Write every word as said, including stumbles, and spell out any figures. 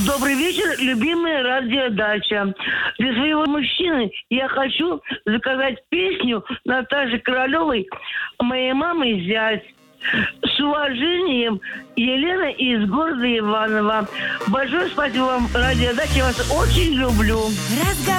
Добрый вечер, любимая радиодача. Для своего мужчины я хочу заказать песню Наташи Королевой «Моей мамы зять». С уважением, Елена из города Иваново. Большое спасибо вам, радиодача. Я вас очень люблю.